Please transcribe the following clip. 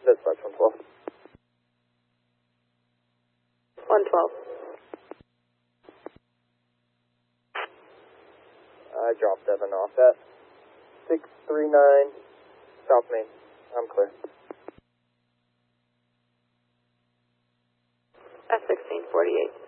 Dispatch 112. 112. I dropped Devin off at 639 South Main. I'm clear. At 1648.